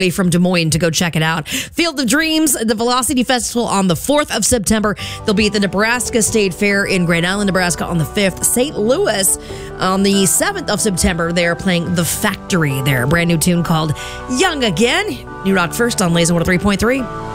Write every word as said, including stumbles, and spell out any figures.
from Des Moines to go check it out. Field of Dreams, the Velocity Festival on the fourth of September. They'll be at the Nebraska State Fair in Grand Island, Nebraska on the fifth. Saint Louis on the seventh of September. They're playing The Factory there. A brand new tune called Young Again. New Rock First on Laser one oh three point three.